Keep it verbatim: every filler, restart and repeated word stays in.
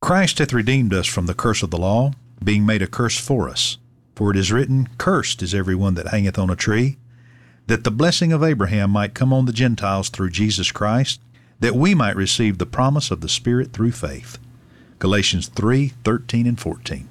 Christ hath redeemed us from the curse of the law, being made a curse for us. For it is written, Cursed is every one that hangeth on a tree, that the blessing of Abraham might come on the Gentiles through Jesus Christ, that we might receive the promise of the Spirit through faith. Galatians three thirteen and fourteen.